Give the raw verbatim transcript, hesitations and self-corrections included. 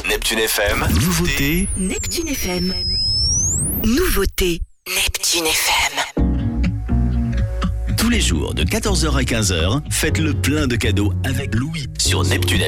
Neptune F M. Nouveauté. Neptune F M. Nouveauté. Neptune F M. Tous les jours de quatorze heures à quinze heures, faites le plein de cadeaux avec Louis sur Neptune